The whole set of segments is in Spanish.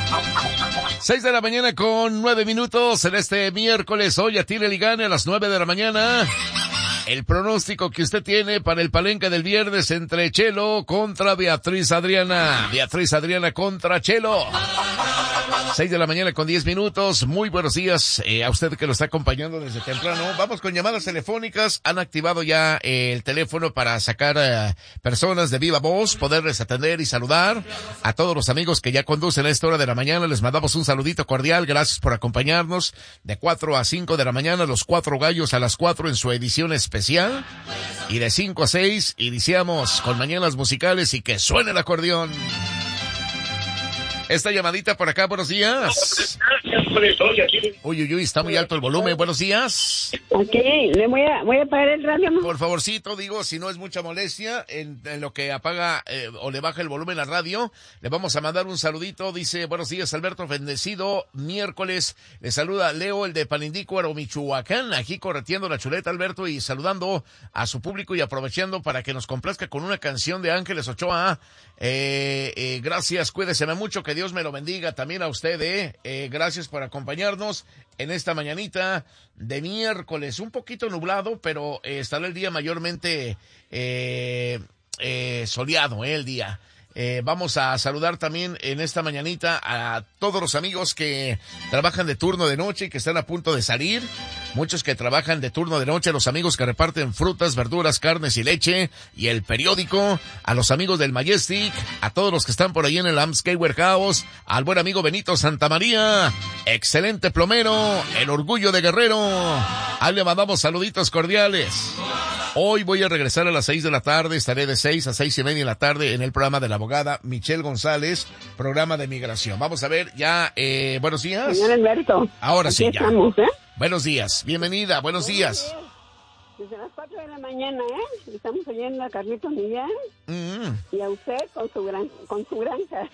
6 de la mañana con 9 minutos en este miércoles. Hoy a Tire y Gane a las 9 de la mañana. El pronóstico que usted tiene para el palenque del viernes entre Chelo contra Beatriz Adriana. Beatriz Adriana contra Chelo. 6 de la mañana con 10 minutos. Muy buenos días a usted que lo está acompañando desde temprano. Vamos con llamadas telefónicas. Han activado ya el teléfono para sacar personas de viva voz, poderles atender y saludar a todos los amigos que ya conducen a esta hora de la mañana. Les mandamos un saludito cordial. Gracias por acompañarnos de 4 a 5 de la mañana. Los 4 gallos a las 4 en su edición especial. Y de 5 a 6 iniciamos con mañanas musicales y que suene el acordeón. Esta llamadita por acá, buenos días. Uy, está muy alto el volumen, buenos días. Ok, le voy a apagar el radio, ¿no? Por favorcito, digo, si no es mucha molestia, en lo que apaga o le baja el volumen al radio, le vamos a mandar un saludito. Dice, buenos días, Alberto, bendecido miércoles. Le saluda Leo, el de Palindícuaro, Michoacán, aquí correteando la chuleta, Alberto, y saludando a su público y aprovechando para que nos complazca con una canción de Ángeles Ochoa. Gracias, cuídeseme mucho, que Dios me lo bendiga también a usted, gracias por acompañarnos en esta mañanita de miércoles, un poquito nublado, pero estará el día mayormente soleado, el día. Vamos a saludar también en esta mañanita a todos los amigos que trabajan de turno de noche y que están a punto de salir. Muchos que trabajan de turno de noche, los amigos que reparten frutas, verduras, carnes y leche y el periódico, a los amigos del Majestic, a todos los que están por ahí en el Amscale Warehouse, al buen amigo Benito Santamaría, excelente plomero, el orgullo de Guerrero. Ahí le mandamos saluditos cordiales. Hoy voy a regresar a las 6 de la tarde, estaré de 6 a 6:30 de la tarde en el programa de la abogada Michelle González, programa de migración. Vamos a ver ya, buenos días. Señor Alberto. Ahora sí, ya. Estamos, Buenos días, bienvenida, buenos días. Desde las 4 de la mañana, estamos oyendo a Carlitos Millán y a usted con su granja.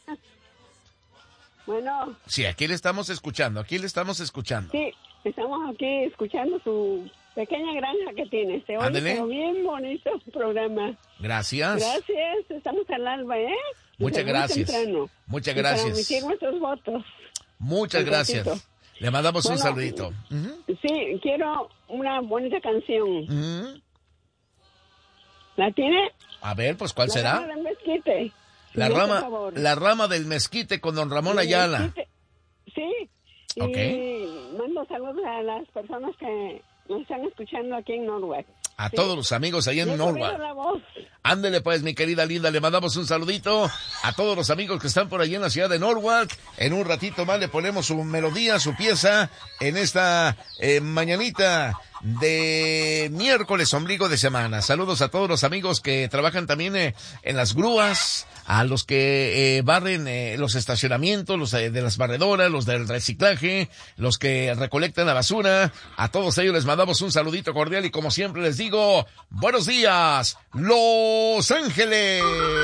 Bueno. Sí, aquí le estamos escuchando, Sí, estamos aquí escuchando su pequeña granja que tiene. Se oye pero bien bonito el programa. Gracias. Gracias, estamos al alba, Muchas gracias. Muchas gracias. Para emitir nuestros votos. Muchas gracias. Le mandamos un saludito. Sí, quiero una bonita canción. ¿La tiene? A ver, pues, ¿cuál será? La rama del mezquite. La rama del mezquite con don Ramón Ayala. Sí. Okay. Y mando saludos a las personas que nos están escuchando aquí en Norwalk. A todos los amigos ahí en Norwalk. Ándele pues, mi querida linda, le mandamos un saludito a todos los amigos que están por allí en la ciudad de Norwalk. En un ratito más le ponemos su melodía, su pieza en esta mañanita de miércoles, ombligo de semana. Saludos a todos los amigos que trabajan también en las grúas, a los que barren los estacionamientos, los de las barredoras, los del reciclaje, los que recolectan la basura. A todos ellos les mandamos un saludito cordial y como siempre les digo, buenos días, Los Ángeles.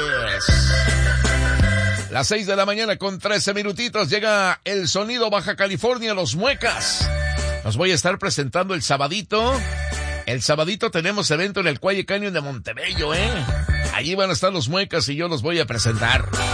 Las 6 de la mañana con 13 minutitos llega el sonido Baja California, Los Muecas. Los voy a estar presentando el sabadito. El sabadito tenemos evento en el Quiet Canyon de Montebello, Allí van a estar Los Muecas y yo los voy a presentar.